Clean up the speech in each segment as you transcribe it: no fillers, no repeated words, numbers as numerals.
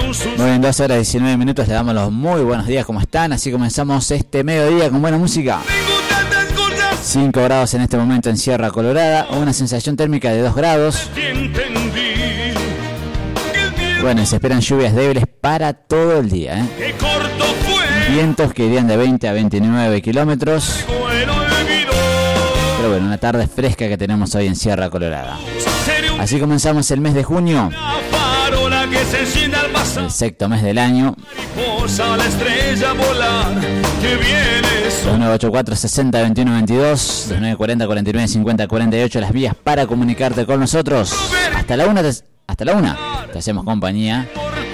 Muy bien, 2 horas 19 minutos, le damos los muy buenos días, ¿cómo están? Así comenzamos este mediodía con buena música. 5 grados en este momento en Sierra Colorada, una sensación térmica de 2 grados. Bueno, y se esperan lluvias débiles para todo el día, ¿eh? Vientos que irían de 20 a 29 kilómetros. Pero bueno, una tarde fresca que tenemos hoy en Sierra Colorada. Así comenzamos el mes de junio, el sexto mes del año. 2984 60 21 22, 2940 49 50 48, las vías para comunicarte con nosotros. Hasta la una te hacemos compañía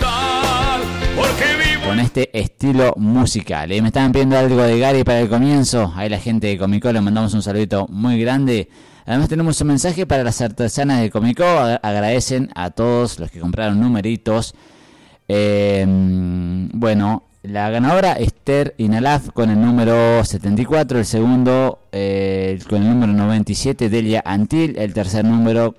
con este estilo musical. Me estaban pidiendo algo de Gary para el comienzo. Ahí la gente de Comicó, le mandamos un saludito muy grande. Además tenemos un mensaje para las artesanas de Comicó. Agradecen a todos los que compraron numeritos. Bueno, la ganadora Esther Inalaf con el número 74, el segundo con el número 97 Delia Antil, el tercer número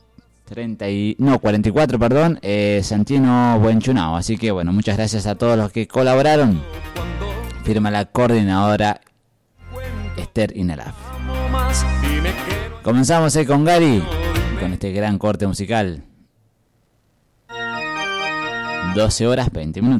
44, perdón, Santino Buenchunao. Así que bueno, muchas gracias a todos los que colaboraron. Firma la coordinadora Esther Inalaf. Comenzamos con Gary, con este gran corte musical. 12 horas 20 minutos.